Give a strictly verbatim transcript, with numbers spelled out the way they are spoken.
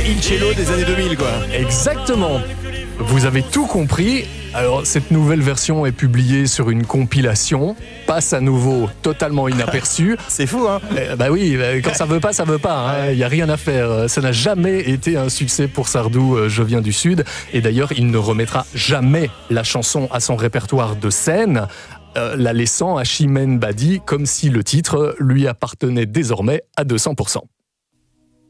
Il cello des années deux mille, quoi. Exactement. Vous avez tout compris. Alors, cette nouvelle version est publiée sur une compilation, passe à nouveau totalement inaperçue. C'est fou, hein. Eh, bah oui, quand ça veut pas, ça veut pas. Il hein. n'y a rien à faire. Ça n'a jamais été un succès pour Sardou, euh, Je viens du Sud. Et d'ailleurs, il ne remettra jamais la chanson à son répertoire de scène, euh, la laissant à Chimène Badi, comme si le titre lui appartenait désormais à deux cents pour cent.